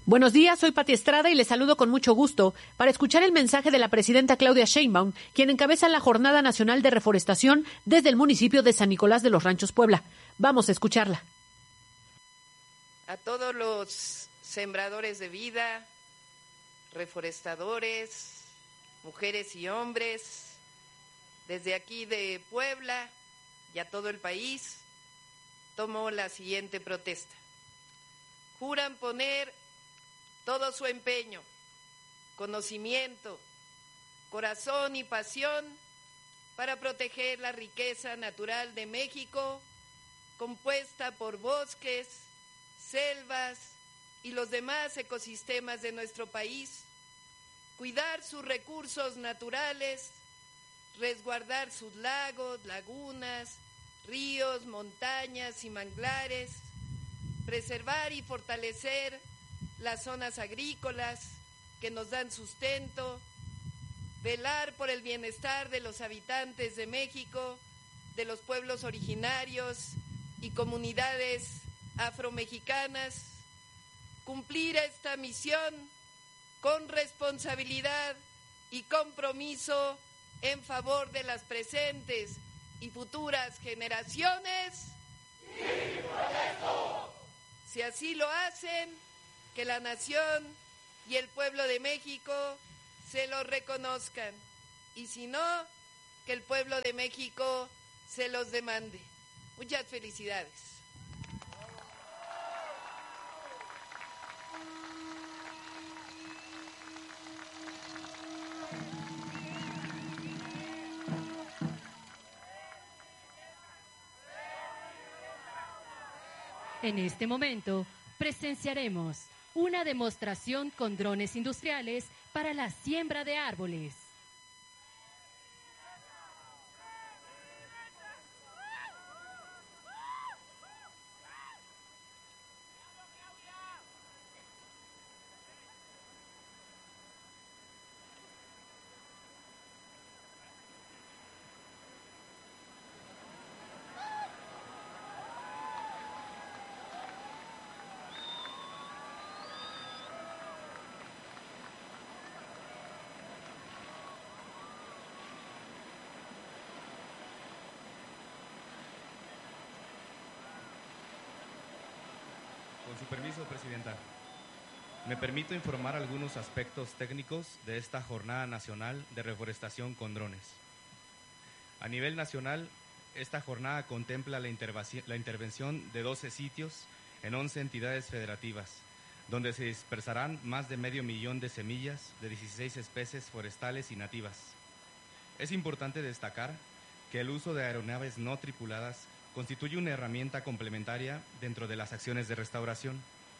Buenos días, soy Pati Estrada y les saludo con mucho gusto para escuchar el mensaje de la presidenta Claudia Sheinbaum, quien encabeza la Jornada Nacional de Reforestación desde el municipio de San Nicolás de los Ranchos, Puebla. Vamos a escucharla. A todos los sembradores de vida, reforestadores, mujeres y hombres, desde aquí de Puebla y a todo el país, tomo la siguiente protesta. Juran poner todo su empeño, conocimiento, corazón y pasión para proteger la riqueza natural de México, compuesta por bosques, selvas y los demás ecosistemas de nuestro país, cuidar sus recursos naturales, resguardar sus lagos, lagunas, ríos, montañas y manglares, preservar y fortalecer las zonas agrícolas que nos dan sustento, velar por el bienestar de los habitantes de México, de los pueblos originarios y comunidades afromexicanas, cumplir esta misión con responsabilidad y compromiso en favor de las presentes y futuras generaciones. ¡Sí, protesto! Si así lo hacen, que la nación y el pueblo de México se lo reconozcan, y si no, que el pueblo de México se los demande. Muchas felicidades. En este momento presenciaremos una demostración con drones industriales para la siembra de árboles. Con su permiso, Presidenta, me permito informar algunos aspectos técnicos de esta Jornada Nacional de Reforestación con Drones. A nivel nacional, esta jornada contempla la intervención de 12 sitios en 11 entidades federativas, donde se dispersarán más de 500,000 de semillas de 16 especies forestales y nativas. Es importante destacar que el uso de aeronaves no tripuladas constituye una herramienta complementaria dentro de las acciones de restauración.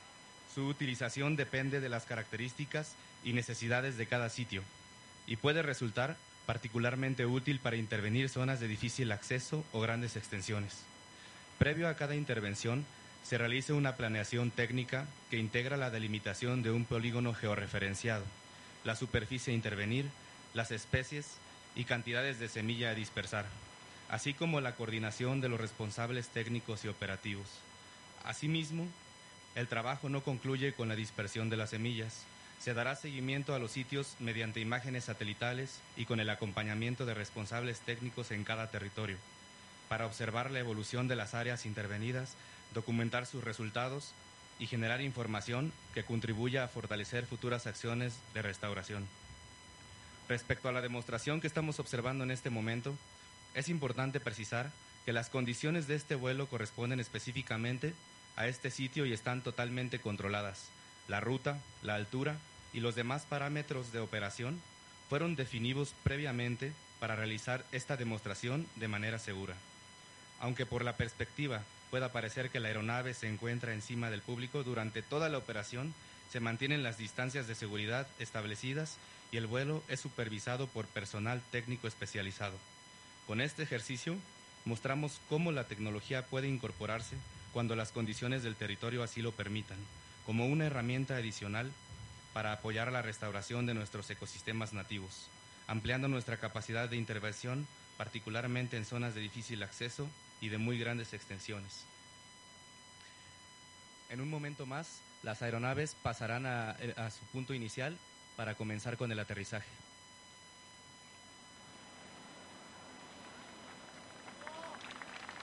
Su utilización depende de las características y necesidades de cada sitio y puede resultar particularmente útil para intervenir zonas de difícil acceso o grandes extensiones. Previo a cada intervención, se realiza una planeación técnica que integra la delimitación de un polígono georreferenciado, la superficie a intervenir, las especies y cantidades de semilla a dispersar, así como la coordinación de los responsables técnicos y operativos. Asimismo, el trabajo no concluye con la dispersión de las semillas. Se dará seguimiento a los sitios mediante imágenes satelitales y con el acompañamiento de responsables técnicos en cada territorio, para observar la evolución de las áreas intervenidas, documentar sus resultados y generar información que contribuya a fortalecer futuras acciones de restauración. Respecto a la demostración que estamos observando en este momento, es importante precisar que las condiciones de este vuelo corresponden específicamente a este sitio y están totalmente controladas. La ruta, la altura y los demás parámetros de operación fueron definidos previamente para realizar esta demostración de manera segura. Aunque por la perspectiva pueda parecer que la aeronave se encuentra encima del público, durante toda la operación se mantienen las distancias de seguridad establecidas y el vuelo es supervisado por personal técnico especializado. Con este ejercicio mostramos cómo la tecnología puede incorporarse cuando las condiciones del territorio así lo permitan, como una herramienta adicional para apoyar la restauración de nuestros ecosistemas nativos, ampliando nuestra capacidad de intervención, particularmente en zonas de difícil acceso y de muy grandes extensiones. En un momento más, las aeronaves pasarán a su punto inicial para comenzar con el aterrizaje.